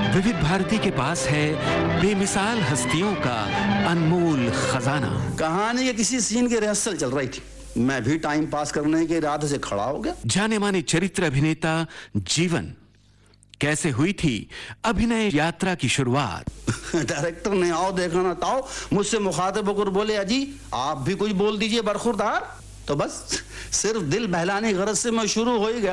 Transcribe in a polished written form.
विविध भारती के पास है बेमिसाल हस्तियों का अनमोल खजाना। कहानी के किसी सीन की रिहर्सल चल रही थी, मैं भी टाइम पास करने के इरादे से खड़ा हो गया। जाने माने चरित्र अभिनेता जीवन, कैसे हुई थी अभिनय यात्रा की शुरुआत। डायरेक्टर ने आओ देखा ना ताओ मुझसे मुखातिब होकर बोले, अजी आप भी कुछ बोल दीजिए बरखुरदार। तो बस सिर्फ दिल बहलाने की गरज से मैं शुरू हो ही गया।